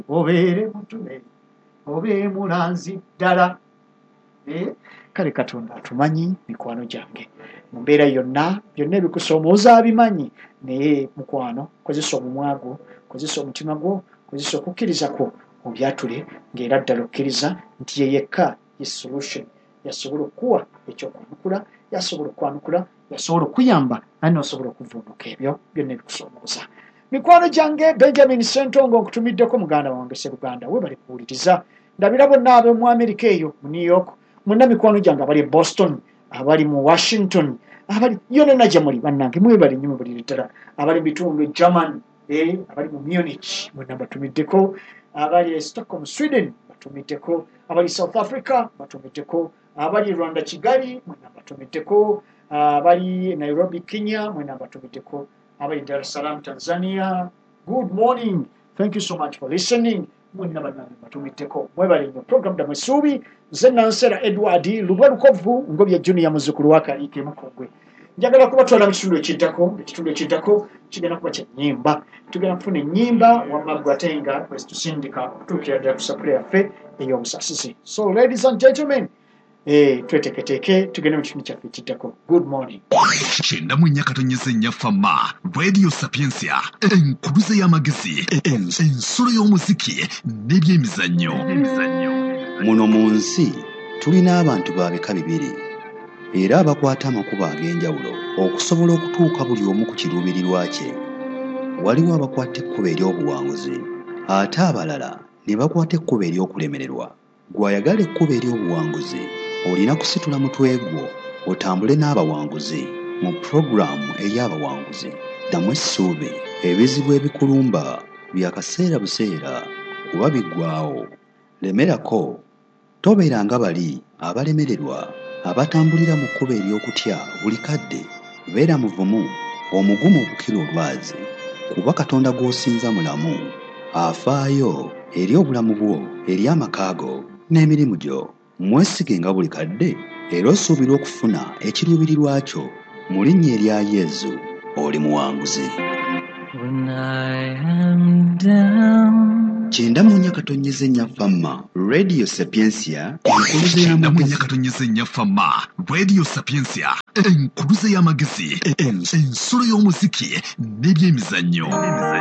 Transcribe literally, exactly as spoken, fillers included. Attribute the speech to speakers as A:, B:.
A: obeere mutule obe mulanzi ddala. Eh, kale Katonda atumanyi mikwano gyange mu mbeera yonna byonna ebikusoomooza abimanyi, naye mukwano kozesa omumwa gwo, kozesa omutima gwo, kozesa okukkiriza kwo obyatule, ng'era ddala okkiriza nti ye yekka ye solution, yasobola okuwa ekyokwanukula, yasobola okwanukula, yasobola okuyamba naye n'osobola okuvvuunuka ebyo byonna ebikusoomooza. Mikwano gyange, Benjamin Ssentongo nkutumiddeko muganda wange Sseruganda, weebale kuwuliriza. Ndabira bonna ab'omu Amerika eyo mu New York, mwenna mikwano gyange abali e Boston, abali mu Washington, abali yonna gye muli bannange mwebale nnyo mubulire ddala, abali mu bitundu e Germany, eh, abali mu Munich mwenna batumiddeko, abali e Stockholm Sweden batumiddeko, abali South Africa batumiddeko, abali Rwanda Kigali mwenna batumiddeko, abali Nairobi Kenya mwenna batumiddeko, abali Dar es Salaam Tanzania, good morning, thank you so much for listening. Mwenna bannange batumiddeko, mwebale nnyo. Program da Mwesuubi, nze Nansera Edward Lubwa Lukovu, Ngobya Junior muzzukulu wa Kayiike Mukongwe. Njagala kubatwala mu kitundu ekiddako, ekitundu ekiddako kigenda kuba kya nnyimba. Tugenda kufuna ennyimba wamma Gwatenga kwezi tusindika okutuukira ddala ku sapule yaffe ey'obusasizi. So ladies and gentlemen, eh, tweteeketeeke tugende mu kitundu kyaffe ekiddako. Good morning.
B: Kyenda mu nnyakatonyeza ennyafama Radio Sapiensia, enkuluze y'amagezi, ensulo y'omuziki n'ebyemizannyo.
C: Muno mu nsi tulina abantu ba bika bibiri era abakwata amakubo ag'enjawulo okusobola okutuuka buli omu ku kiruubirirwa kye. Waliwo abakwata ekkubo ery'obuwanguzi ate abalala ne bakwata ekkubo ery'okulemererwa. Gw'ayagala ekkubo ery'obuwanguzi olina kusitula mutwe gwo otambule n'abawanguzi mu puroguramu ey'abawanguzi. Ddamu essuubi, ebizibu ebikulumba bya kaseera buseera kuba biggwaawo. Lemerako, tobeera nga bali abalemererwa abatambulira mu kkubo ery'okutya buli kadde. Beera muvumu, omugumu obukira olwazi, kuba Katonda gw'osinza mulamu, afaayo eri obulamu bwo, eri amaka go n'emirimu gyo. Mwesige nga buli kadde era osuubira okufuna ekiruubirirwa kyo. Mu linnya erya Yesu oli muwanguzi.
D: When I am down,
C: Kyenda mu nnyakatonyeza ennyafama Radio Sapiensia, enkuluze
B: Kyenda mu
C: y'amagezi.
B: nnyakatonyeza ennyafama Radio Sapiensia, enkuluze y'amagezi, ensulo y'omuziki n'ebyemizannyo.